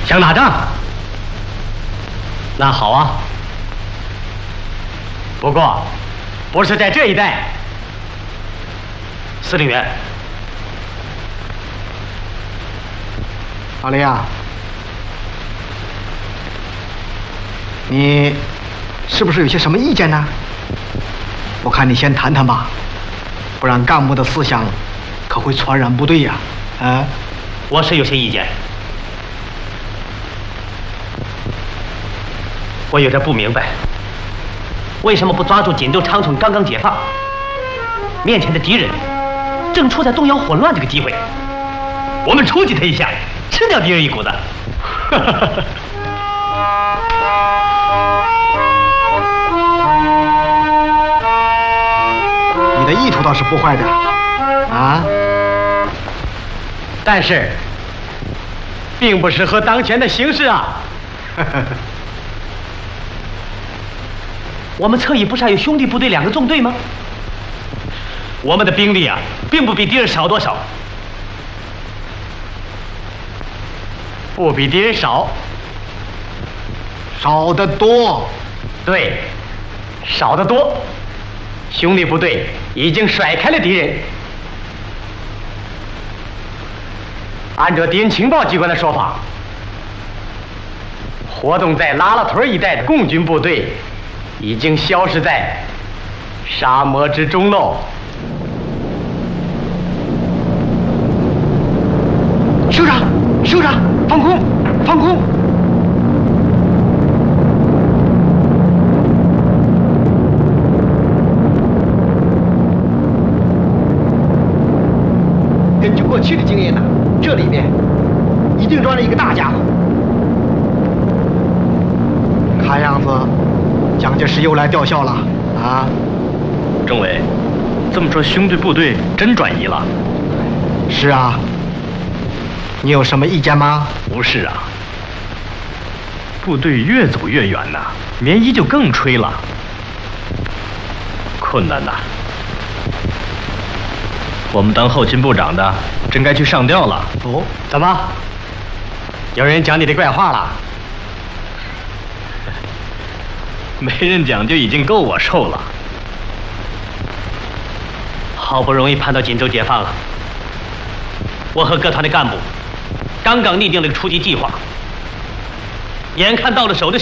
想打仗？那好啊。不过，不是在这一带。司令员， 老李啊，你是不是有些什么意见呢？我看你先谈谈吧，不然干部的思想可会传染部队呀。啊， 我是有些意见。我有点不明白，为什么不抓住锦州长城刚刚解放，面前的敌人正处在动摇混乱这个机会，我们冲击他一下，吃掉敌人一股子。 你的意图倒是不坏的，啊， 但是并不适合当前的形势啊。我们侧翼不是还有兄弟部队2个纵队吗？我们的兵力啊，并不比敌人少多少，不比敌人少， 少得多。 对，少得多。兄弟部队已经甩开了敌人。按照敌人情报机关的说法，活动在拉拉屯一带的共军部队已经消失在沙漠之中喽。 首长，首长，放空，放空！根据过去的经验呢，这里面一定装着一个大家伙。看样子，蒋介石又来吊孝了啊！ 政委，这么说兄弟部队真转移了？ 是啊。你有什么意见吗？ 不是啊，部队越走越远呐，棉衣就更吹了，困难呐。我们当后勤部长的，真该去上吊了。 哦，怎么？有人讲你的怪话了？ 没人讲就已经够我受了。 好不容易盼到锦州解放了，我和各团的干部刚刚拟定了个出击计划，眼看到了手的